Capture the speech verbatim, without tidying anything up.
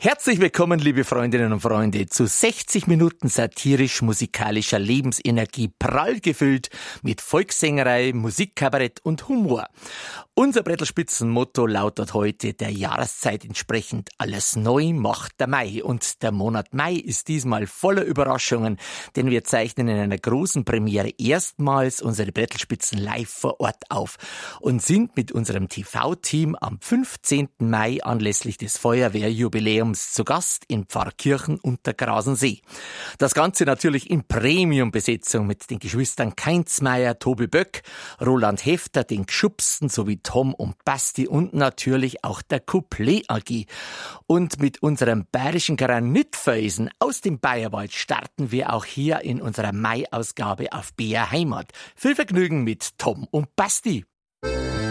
Herzlich willkommen, liebe Freundinnen und Freunde, zu sechzig Minuten satirisch-musikalischer Lebensenergie, prall gefüllt mit Volkssängerei, Musikkabarett und Humor. Unser Brettelspitzenmotto lautet heute der Jahreszeit entsprechend: Alles neu macht der Mai. Und der Monat Mai ist diesmal voller Überraschungen, denn wir zeichnen in einer großen Premiere erstmals unsere Brettelspitzen live vor Ort auf und sind mit unserem T V-Team am fünfzehnten Mai anlässlich des Feuerwehrjubiläums zu Gast in Pfarrkirchen unter Grasensee. Das Ganze natürlich in Premium-Besetzung mit den Geschwistern Keinsmeier, Tobi Böck, Roland Hefter, den Gschubsten sowie Tom und Basti und natürlich auch der Couplet A G. Und mit unserem bayerischen Granitfelsen aus dem Bayerwald starten wir auch hier in unserer Mai-Ausgabe auf B R Heimat. Viel Vergnügen mit Tom und Basti.